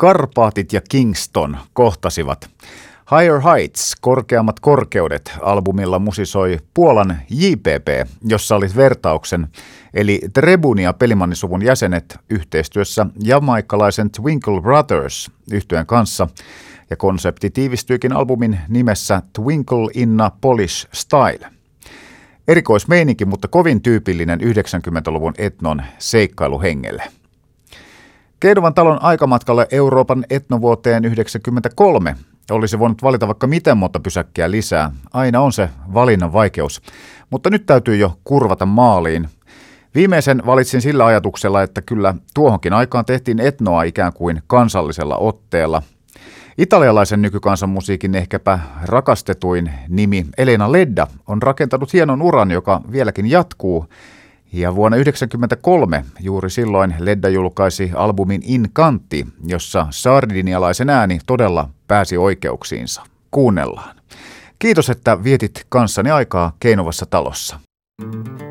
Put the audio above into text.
Karpaatit ja Kingston kohtasivat. Higher Heights, korkeammat korkeudet, albumilla musisoi Puolan JPP, jossa oli vertauksen, eli Trebun ja Pelimannisuvun jäsenet yhteistyössä jamaikkalaisen Twinkle Brothers yhtyeen kanssa, ja konsepti tiivistyykin albumin nimessä Twinkle in a Polish Style. Erikoismeininki, mutta kovin tyypillinen 90-luvun etnon seikkailuhengelle. Keinuvan talon aikamatkalle Euroopan etnovuoteen 1993 olisi voinut valita vaikka miten monta pysäkkiä lisää. Aina on se valinnan vaikeus, mutta nyt täytyy jo kurvata maaliin. Viimeisen valitsin sillä ajatuksella, että kyllä tuohonkin aikaan tehtiin etnoa ikään kuin kansallisella otteella. Italialaisen nykykansanmusiikin ehkäpä rakastetuin nimi Elena Ledda on rakentanut hienon uran, joka vieläkin jatkuu. Ja vuonna 1993 juuri silloin Ledda julkaisi albumin Incanti, jossa sardinialaisen ääni todella pääsi oikeuksiinsa. Kuunnellaan. Kiitos, että vietit kanssani aikaa Keinuvassa talossa.